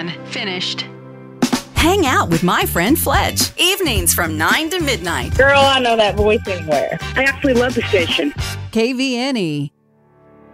done. Finished. Hang out with my friend Fletch. Evenings from 9 to midnight. Girl, I know that voice anywhere. I actually love the station. KVNE.